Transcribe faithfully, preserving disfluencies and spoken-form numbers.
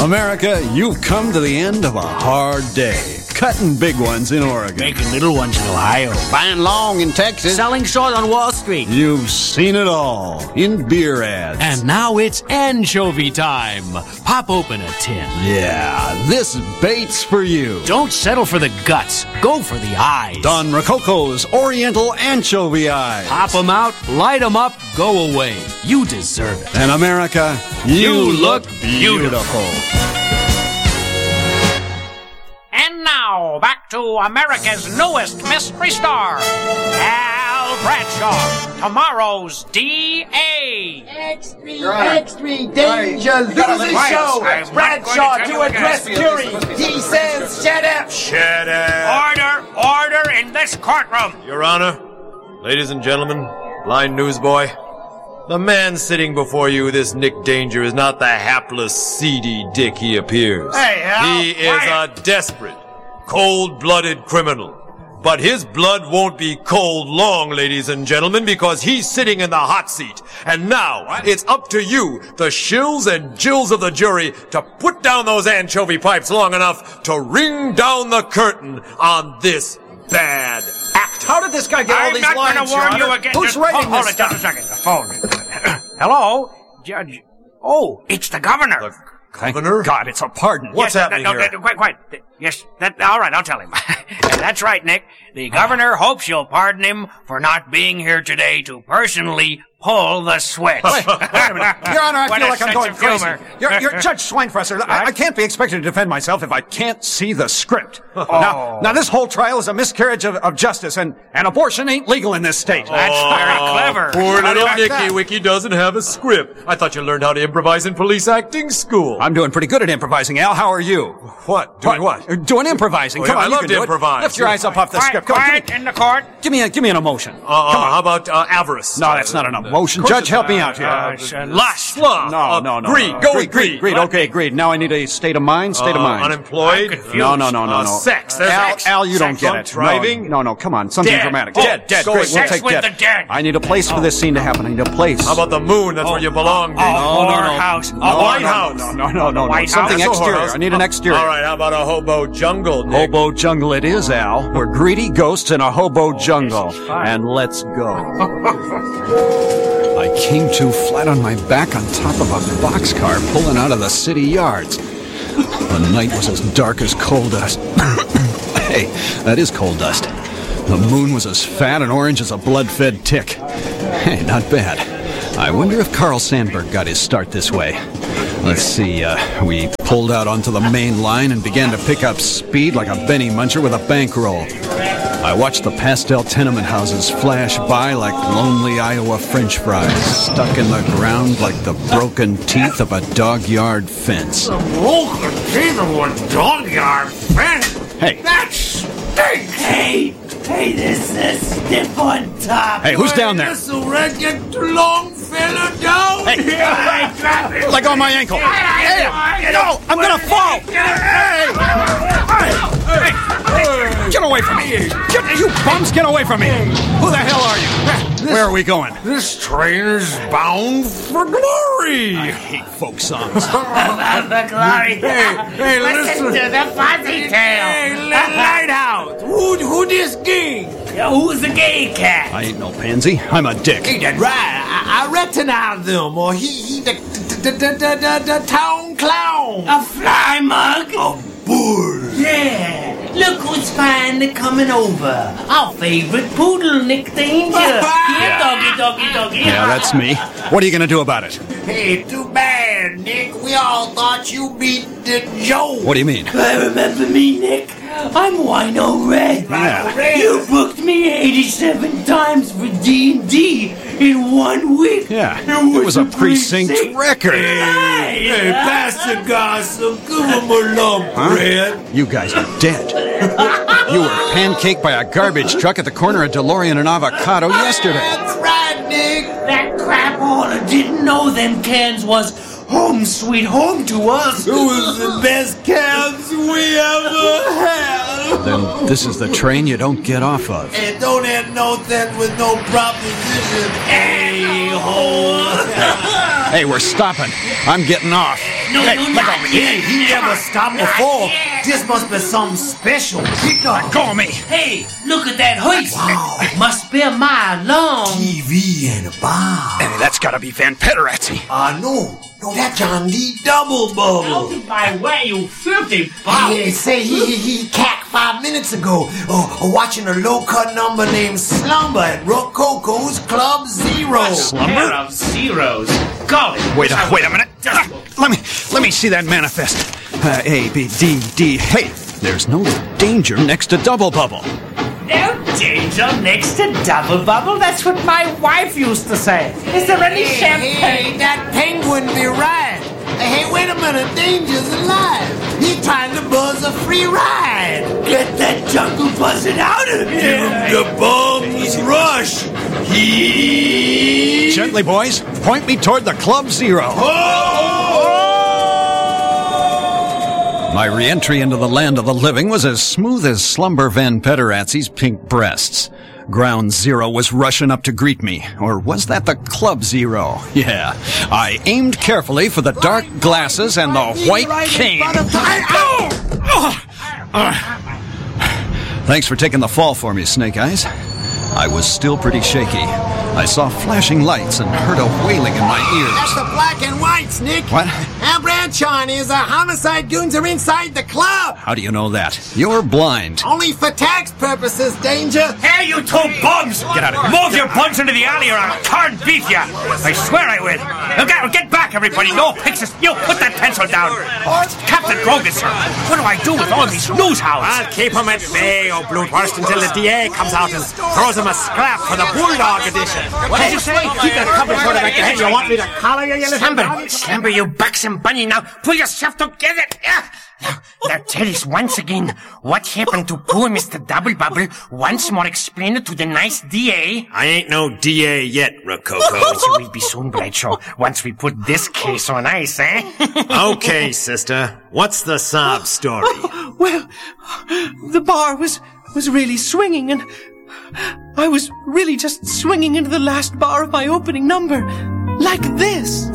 America, you've come to the end of a hard day. Cutting big ones in Oregon. Making little ones in Ohio. Buying long in Texas. Selling short on Wall Street. You've seen it all in beer ads. And now it's anchovy time. Pop open a tin. Yeah, this bait's for you. Don't settle for the guts. Go for the eyes. Don Rococo's Oriental Anchovy Eyes. Pop them out, light them up, go away. You deserve it. And America, you, You look look beautiful. beautiful. And now, back to America's newest mystery star, Al Bradshaw, tomorrow's D A Extreme, extreme danger, losing show. I'm Bradshaw not going to to tell you address guys. jury. He says, shut up. Shut up. Order, order in this courtroom. Your Honor, ladies and gentlemen, blind newsboy, the man sitting before you, this Nick Danger, is not the hapless, seedy dick he appears. Hey, Al, he is quiet. a desperate, cold-blooded criminal. But his blood won't be cold long, ladies and gentlemen, because he's sitting in the hot seat. And now, what? It's up to you, the shills and jills of the jury, to put down those anchovy pipes long enough to ring down the curtain on this bad act. How did this guy get all I'm these not lines, going to warn Your you Honor? again. Who's Just writing hold, hold this it just a stuff? second. The phone. Hello? Judge. Oh, it's the governor. The governor? God, it's a pardon. What's Yes, happening no, no, here? no, Quiet, quiet. Yes, that, all right, I'll tell him. That's right, Nick. The governor hopes you'll pardon him for not being here today to personally pull the switch. Wait, wait a minute. Your Honor, I What feel a like I'm sense going of crazy. humor. You're, you're Judge Schweinfresser. I, I can't be expected to defend myself if I can't see the script. Oh. Now, now, this whole trial is a miscarriage of, of justice, and, and abortion ain't legal in this state. That's very clever. Poor How little about Nicky that? Wicky doesn't have a script. I thought you learned how to improvise in police acting school. I'm doing pretty good at improvising, Al. How are you? What? Doing what? Uh, Doing improvising. Oh, Come yeah, on, I you love can to do it. improvise. Lift your eyes up off the Quiet, script. Come on, quiet give me, in the court. give me a, give me an emotion. Uh, uh, how about uh, avarice? No, that's not an emotion. Judge, help me out here. Uh, it's, uh, lust. Love. No, uh, no, no. Greed. no. Go greed, with greed. Greed. Okay, greed. Now I need a state of mind. State of Uh, mind. Unemployed. I'm confused. No, no, no, no, Uh, no. sex. There's Al, X. Al, you don't Sex. get it. Driving. No, no, no. Come on. Something Dead. dramatic. Oh, dead, dead. go Great. with We'll sex take with dead. the dead. I need a place for this scene to happen. I need a place. How about the moon? That's where you belong. Nick. Oh, no, no, no. House. A No, White no, House. No, no, no, no, no. White Something House. That's a exterior. whorehouse. I need an exterior. All right. How about a hobo jungle, Nick? Hobo jungle it is, Al. We're greedy ghosts in a hobo jungle. And let's go. I came to flat on my back on top of a boxcar pulling out of the city yards. The night was as dark as coal dust. Hey, that is coal dust. The moon was as fat and orange as a blood-fed tick. Hey, not bad. I wonder if Carl Sandburg got his start this way. Let's see, uh, we pulled out onto the main line and began to pick up speed like a Benny Muncher with a bankroll. I watched the pastel tenement houses flash by like lonely Iowa French fries, stuck in the ground like the broken teeth of a dog yard fence. Broken teeth of a dog yard fence. Hey, That stinks. Hey, hey, this is stiff on top. hey, who's down there? This'll red get too long, fella down. Hey, let go of my ankle. Hey, no, I'm gonna fall. Hey, get away from me. Get, you bums, get away from me. Who the hell are you? Where are we going? This train is bound for glory. I hate folk songs. About the glory. Hey, hey, listen, listen. to the fuzzy tail. Hey, Lighthouse. Who, who this gay? Who's the gay cat? I ain't no pansy. I'm a dick. Hey, that's right. I, I recognize them. Or he, he the, the, the, the, the, the town clown. A fly mug? A bull. Yeah. Look who's finally coming over. Our favorite poodle, Nick Danger. Yeah, doggy, doggy, doggy. Yeah, that's me. What are you gonna do about it? Hey, too bad, Nick. We all thought you beat the Joe. What do you mean? I remember me, Nick. I'm Wino Red. Yeah. You booked me eighty-seven times for D and D in one week. Yeah, it was a precinct record. Hey, hey, pass the gossip. Give him a lump, Huh? Red. You guys are dead. You were pancaked by a garbage truck at the corner of DeLorean and Avocado yesterday. That's right, Nick. That crap hauler didn't know them cans was home sweet home to us. It was the best cans we ever had. Then this is the train you don't get off of. Hey, don't have no sense with no proposition, a-hole. Hey, we're stopping. I'm getting off. No, hey, no, no. Hey, he never stopped before. This must be something special. Pick up. Go me. Hey, look at that hoist. Wow. It must be a mile long. T V and a bar. Hey, that's gotta be Van Pederazzi. Ah, uh, no. No, that's John D. Double Bubble. Out of my way, you filthy bum. Hey, say he, he, he cacked five minutes ago, uh, watching a low-cut number named Slumber at Rococo's Club Zero. Pair of zeros. Golly. Wait a, wait a minute. Uh, let me let me see that manifest. Uh, A, B, D, D. Hey, there's no danger next to Double Bubble. No danger next to Double Bubble? That's what my wife used to say. Is there any Hey, champagne? hey, that penguin be right. Hey, wait a minute, Danger's alive. He's trying to buzz a free ride. Get that jungle buzzing out of here. The bums rush. He... Gently, boys. Point me toward the Club Zero. My re-entry into the land of the living was as smooth as Slumber Van Pederazzi's pink breasts. Ground Zero was rushing up to greet me. Or was that the Club Zero? Yeah. I aimed carefully for the dark glasses and the white cane. Thanks for taking the fall for me, Snake Eyes. I was still pretty shaky. I saw flashing lights and heard a wailing in my ears. That's the black and whites, Nick. What? Our branch on is a homicide goons are inside the club. How do you know that? You're blind. Only for tax purposes, Danger. Hey, you two bums! Get out of here. Move your butts into the alley or I'll turn beef ya! I swear I will. Now get, get back, everybody. No pictures. You put that pencil down. Oh, it's Captain Grogan, sir. What do I do with all these news hounds? I'll keep him at bay, oh Bloodhurst, until the D A comes out and throws him a scrap for the Bulldog edition. What did you say? Keep that cover sort of like the head. You want me to collar you, you little Slumber, dog? Slumber, you buxom bunny. Now pull yourself together. Ah. Now, now tell us once again what happened to poor Mister Double Bubble. Once more explain it to the nice D A. I ain't no D A yet, Rococo. Which will be soon, Bradshaw, once we put this case on ice, eh? Okay, sister. What's the sob story? Well, the bar was was really swinging, and I was really just swinging into the last bar of my opening number, like this.